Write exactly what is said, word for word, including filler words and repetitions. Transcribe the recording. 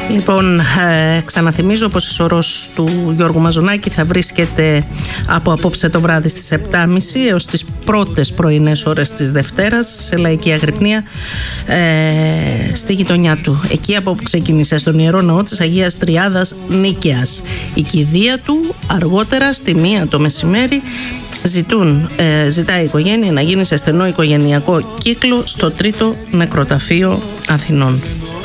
Λοιπόν, ε, ξαναθυμίζω πως η σωρός του Γιώργου Μαζονάκη θα βρίσκεται από απόψε το βράδυ στις επτά και μισή έως τις πρώτες πρωινές ώρες της Δευτέρας σε Λαϊκή Αγρυπνία, ε, στη γειτονιά του, εκεί από όπου ξεκίνησε, στον Ιερό Ναό της Αγίας Τριάδας Νίκαιας. Η κηδεία του αργότερα στη μία το μεσημέρι. Ζητούν, ε, ζητάει η οικογένεια να γίνει σε στενό οικογενειακό κύκλο στο τρίτο νεκροταφείο Αθηνών.